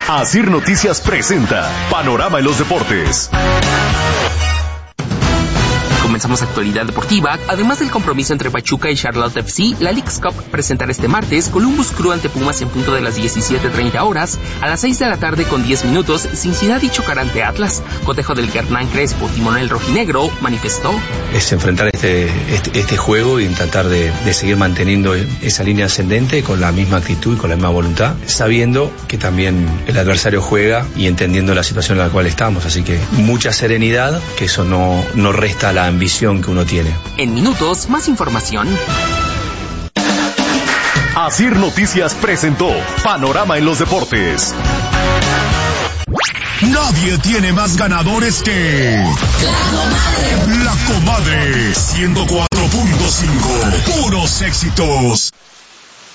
Asir Noticias presenta Panorama en los Deportes. Comenzamos actualidad deportiva. Además del compromiso entre Pachuca y Charlotte FC, la Leagues Cup presentará este martes Columbus Crew ante Pumas en punto de las 17:30 horas. A las 6 de la tarde con 10 minutos, Cincinnati chocará ante Atlas. Cotejo del que Hernán Crespo, timonel rojinegro, manifestó: es enfrentar este juego y tratar de seguir manteniendo esa línea ascendente con la misma actitud y con la misma voluntad, sabiendo que también el adversario juega y entendiendo la situación en la cual estamos. Así que mucha serenidad, que eso no resta la ambición que uno tiene. En minutos, más información. Asir Noticias presentó Panorama en los Deportes. Nadie tiene más ganadores que La Comadre 104.5. Puros éxitos.